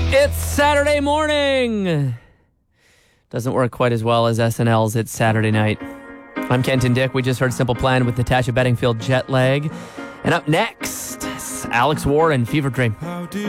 It's Saturday morning. Doesn't work quite as well as SNL's It's Saturday Night. I'm Kenton Dick. We just heard Simple Plan with Natasha Bedingfield, Jet Lag. And up next, Alex Warren, Fever Dream.